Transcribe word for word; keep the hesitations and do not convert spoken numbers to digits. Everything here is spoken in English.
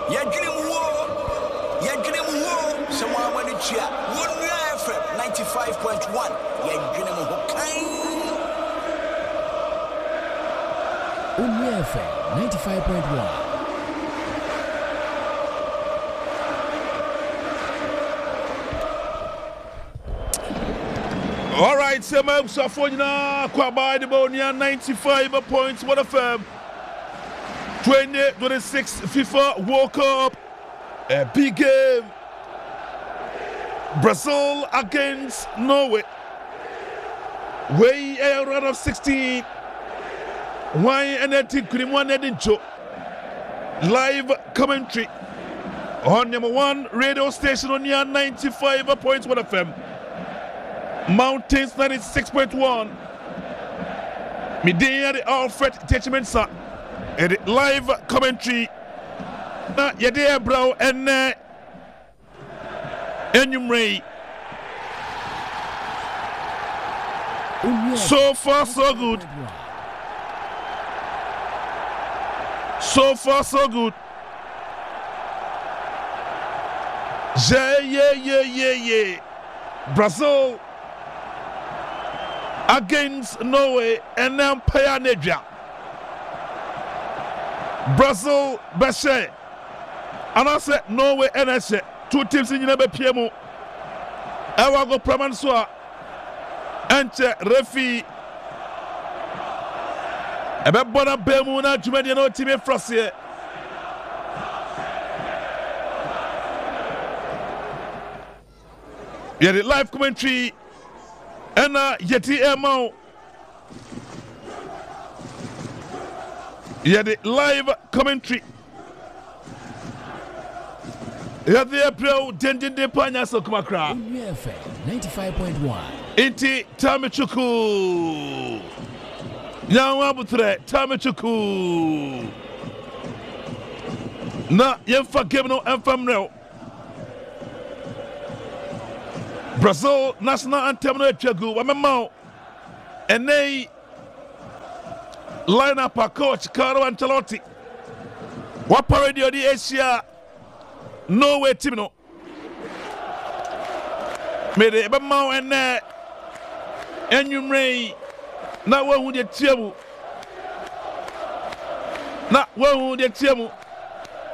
Yadrimu, Yadrimu, someone when it's here. One F M ninety-five point one. Yadrimu Hokai. One F M ninety-five point one. All right, so I'm suffering now. Kwabai the Bonia ninety-five points. What F M twenty twenty-six FIFA World Cup. A big game. Brazil against Norway. Way a round of sixteen. Why and I think one and Joe. Live commentary on number one radio station on your ninety-five point one F M. Mountains ninety-six point one. Midday the Alfred Techimensa. And live commentary. Na Yadea Brow and Enyumrei. So far, so good. So far, so good. Yeah, yeah, yeah, yeah, yeah. Brazil against Norway and then Payaneja. Brazil, Beshe. And I said Norway and I said two teams in Yinabe P M O. Ewago Pramansua. Anche Refi. Ebe bona bemu na jumedi no team frasiye. Yeah, the live commentary. And uh, Yeti Emma. Yeah, the live commentary. Yeah, the April Dendin de Panya Sokumakra. U F M ninety-five point one. Inti Tamichuku. Yawabutre Tamichuku. Na Yemfa Gemno Enfamrel. Brazil national anthem no etwagu wamemao ene line up a coach Carlo Ancelotti what parody of the Asia Norway team no me de bemao ene Enyumrei na wahu de tiamu na wahu de tiamu